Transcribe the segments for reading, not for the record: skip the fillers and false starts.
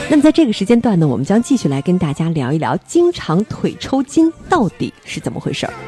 那么在这个时间段呢，我们将继续来跟大家聊一聊经常腿抽筋到底是怎么回事。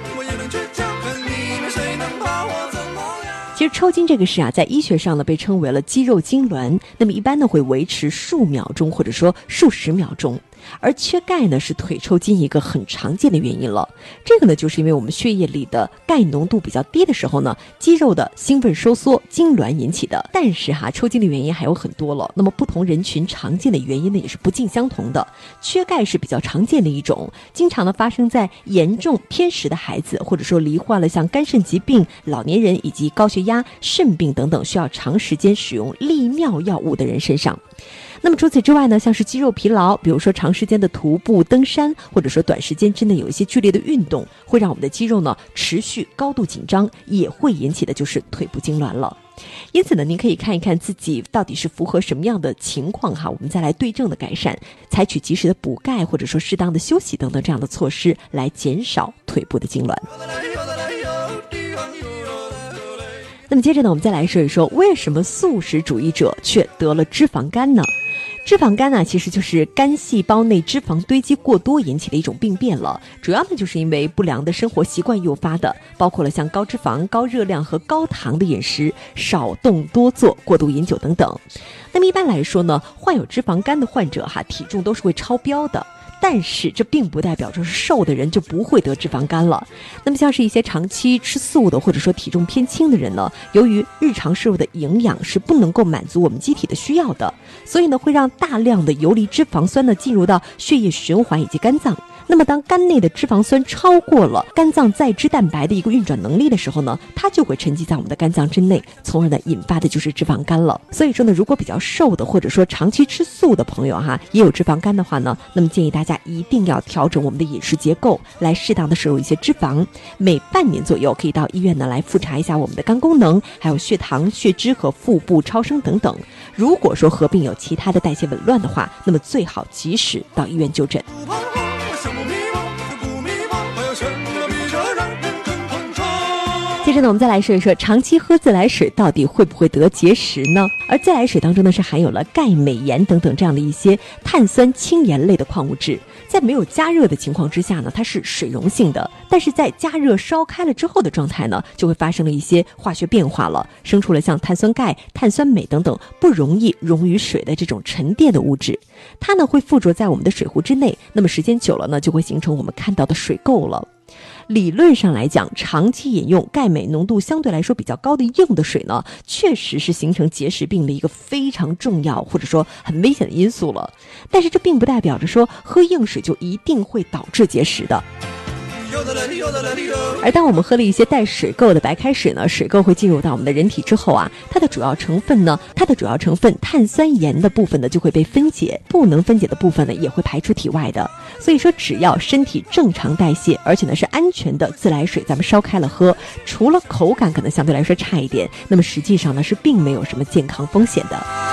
其实抽筋这个事啊，在医学上呢被称为了肌肉痉挛，那么一般呢会维持数秒钟或者说数十秒钟。而缺钙呢是腿抽筋一个很常见的原因了，这个呢就是因为我们血液里的钙浓度比较低的时候呢，肌肉的兴奋收缩痉挛引起的。但是抽筋的原因还有很多了，那么不同人群常见的原因呢也是不尽相同的。缺钙是比较常见的一种，经常呢发生在严重偏食的孩子，或者说罹患了像肝肾疾病、老年人以及高血压、肾病等等需要长时间使用利尿药物的人身上。那么除此之外呢，像是肌肉疲劳，比如说长时间的徒步登山，或者说短时间之内有一些剧烈的运动，会让我们的肌肉呢持续高度紧张，也会引起的就是腿部痉挛了。因此呢，您可以看一看自己到底是符合什么样的情况我们再来对症的改善，采取及时的补钙或者说适当的休息等等这样的措施，来减少腿部的痉挛。那么接着呢，我们再来说一说为什么素食主义者却得了脂肪肝呢？脂肪肝呢，其实就是肝细胞内脂肪堆积过多引起的一种病变了，主要呢就是因为不良的生活习惯诱发的，包括了像高脂肪、高热量和高糖的饮食、少动多坐、过度饮酒等等。那么一般来说呢，患有脂肪肝的患者体重都是会超标的。但是这并不代表着是瘦的人就不会得脂肪肝了。那么像是一些长期吃素的或者说体重偏轻的人呢，由于日常摄入的营养是不能够满足我们机体的需要的，所以呢会让大量的游离脂肪酸呢进入到血液循环以及肝脏。那么当肝内的脂肪酸超过了肝脏载脂蛋白的一个运转能力的时候呢，它就会沉积在我们的肝脏之内，从而呢引发的就是脂肪肝了。所以说呢，如果比较瘦的或者说长期吃素的朋友也有脂肪肝的话呢，那么建议大家一定要调整我们的饮食结构，来适当的摄入一些脂肪。每半年左右可以到医院呢来复查一下我们的肝功能，还有血糖、血脂和腹部超声等等。如果说合并有其他的代谢紊乱的话，那么最好及时到医院就诊。接着呢，我们再来说一说长期喝自来水到底会不会得结石呢？而自来水当中呢是含有了钙、镁、盐等等这样的一些碳酸氢盐类的矿物质，在没有加热的情况之下呢，它是水溶性的，但是在加热烧开了之后的状态呢，就会发生了一些化学变化了，生出了像碳酸钙、碳酸镁等等不容易溶于水的这种沉淀的物质，它呢会附着在我们的水壶之内，那么时间久了呢，就会形成我们看到的水垢了。理论上来讲，长期饮用钙镁浓度相对来说比较高的硬的水呢，确实是形成结石病的一个非常重要或者说很危险的因素了。但是这并不代表着说喝硬水就一定会导致结石的。而当我们喝了一些带水垢的白开水呢，水垢会进入到我们的人体之后它的主要成分碳酸盐的部分呢就会被分解，不能分解的部分呢也会排出体外的。所以说只要身体正常代谢，而且呢是安全的自来水，咱们烧开了喝，除了口感可能相对来说差一点，那么实际上呢是并没有什么健康风险的。